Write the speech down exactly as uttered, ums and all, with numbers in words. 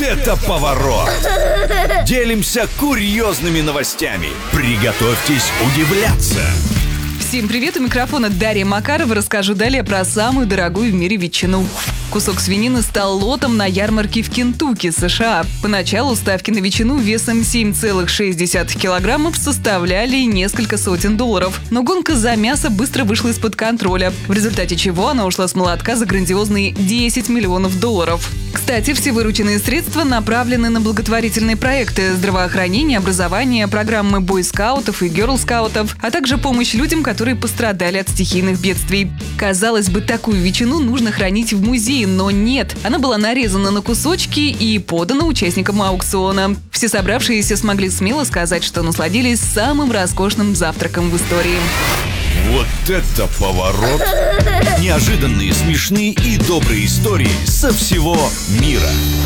это поворот! Делимся курьезными новостями. Приготовьтесь удивляться. Всем привет, у микрофона Дарья Макарова. Расскажу далее про самую дорогую в мире ветчину. Кусок свинины стал лотом на ярмарке в Кентукки, США. Поначалу ставки на ветчину весом семь целых шесть десятых килограммов составляли несколько сотен долларов. Но гонка за мясо быстро вышла из-под контроля, в результате чего она ушла с молотка за грандиозные десять миллионов долларов. Кстати, все вырученные средства направлены на благотворительные проекты здравоохранения, образования, программы бойскаутов и герлскаутов, а также помощь людям, которые пострадали от стихийных бедствий. Казалось бы, такую ветчину нужно хранить в музее, но нет. Она была нарезана на кусочки и подана участникам аукциона. Все собравшиеся смогли смело сказать, что насладились самым роскошным завтраком в истории. Вот это поворот! Неожиданные, смешные и добрые истории со всего мира.